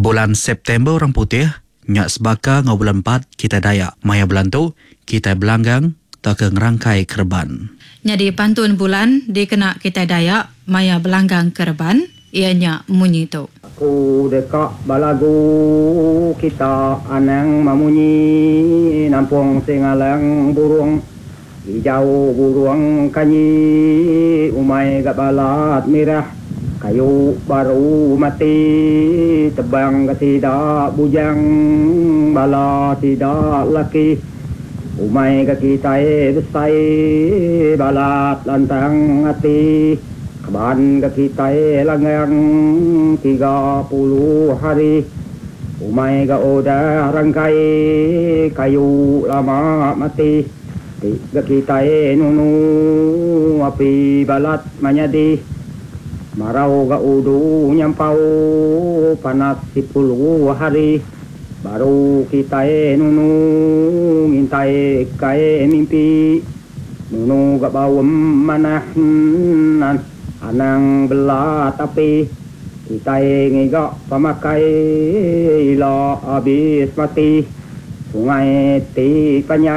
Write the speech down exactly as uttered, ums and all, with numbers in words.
Bulan September orang putih, nyak sebaka ngau bulan empat kita Dayak. Maya bulan tu, kita belanggang tak ke ngerangkai kerban. Jadi pantun bulan dikena kita Dayak, maya belanggang kerban, ianya munyi tu. Aku dekat balagu kita anang mamunyi nampung singalang burung hijau burung kanyi umai gak balat merah kayu baru mati tebang tidak bujang bala tidak laki umai gak kita besai balat lantang hati keban gak kita langgang tiga puluh hari umai gak udah rangkai kayu lama mati tiga kita nunu api balat manyadi marau gak udu nyampau panas sepuluh hari baru kita nunu ngintai kae mimpi nunu gak bawem manahan anang belat api kita ngigak pamakai ila habis mati sungai ti panya